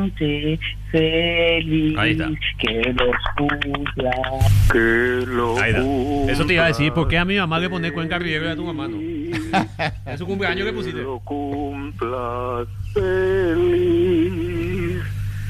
feliz, Ahí está. que los cumpla, Ahí está. Eso te iba a decir, ¿por qué a mi mamá le pone Cuenca Riego y a tu mamá no? En su cumpleaños le pusiste. lo cumplas feliz.